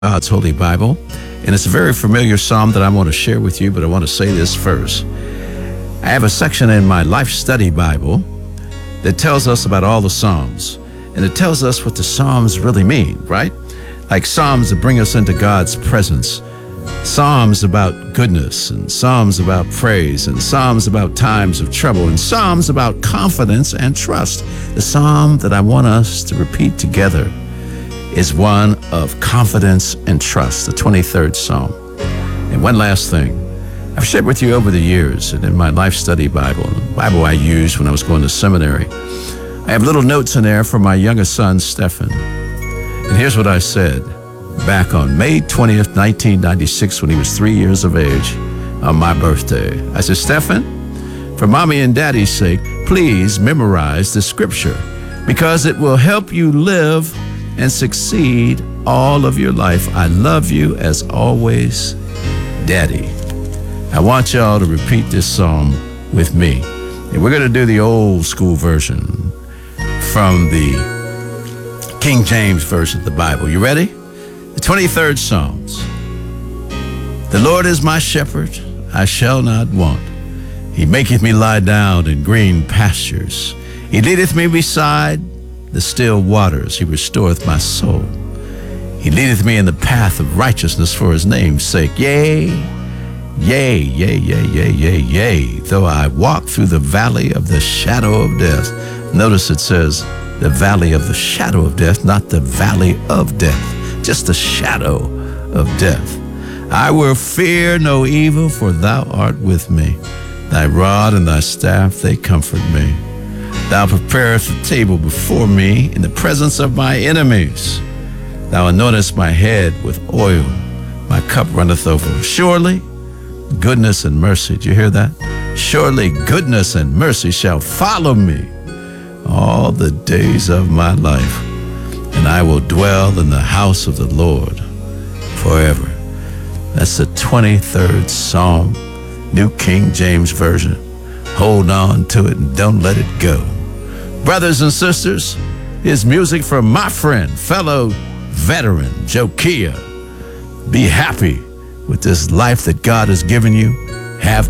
God's Holy Bible, and it's a very familiar psalm that I want to share with you, but I want to say this first. I have a section in my Life Study Bible that tells us about all the psalms, and it tells us what the psalms really mean, right? Like psalms that bring us into God's presence, psalms about goodness, and psalms about praise, and psalms about times of trouble, and psalms about confidence and trust. The psalm that I want us to repeat together is one of confidence and trust, the 23rd Psalm. And one last thing. I've shared with you over the years, and in my Life Study Bible, the Bible I used when I was going to seminary, I have little notes in there for my youngest son, Stephen. And here's what I said back on May 20th, 1996, when he was 3 years of age, on my birthday. I said, Stephen, for mommy and daddy's sake, please memorize the scripture because it will help you live and succeed all of your life. I love you as always, Daddy. I want y'all to repeat this psalm with me. And we're going to do the old school version from the King James Version of the Bible. You ready? The 23rd Psalms. The Lord is my shepherd, I shall not want. He maketh me lie down in green pastures. He leadeth me beside the still waters. He restoreth my soul. He leadeth me in the path of righteousness for his name's sake. Yea, yea, yea, yea, yea, yea, yea, though I walk through the valley of the shadow of death. Notice it says the valley of the shadow of death, not the valley of death, just the shadow of death. I will fear no evil, for thou art with me. Thy rod and thy staff, they comfort me. Thou preparest a table before me in the presence of my enemies. Thou anointest my head with oil. My cup runneth over. Surely goodness and mercy, did you hear that? Surely goodness and mercy shall follow me all the days of my life, and I will dwell in the house of the Lord forever. That's the 23rd Psalm, New King James Version. Hold on to it and don't let it go. Brothers and sisters, here's music from my friend, fellow veteran, Joe Kia. Be happy with this life that God has given you.